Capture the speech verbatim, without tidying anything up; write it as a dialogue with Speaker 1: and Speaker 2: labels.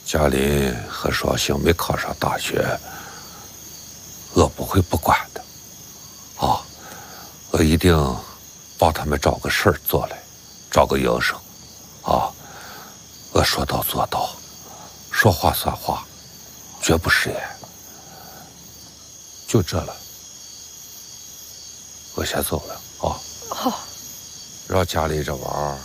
Speaker 1: 嘉林和双星没考上大学，我不会不管的。啊，我一定帮他们找个事儿做来，找个营生。啊，我说到做到，说话算话，绝不食言。就这了，我先走了啊。
Speaker 2: 好，
Speaker 1: 让家里这玩意儿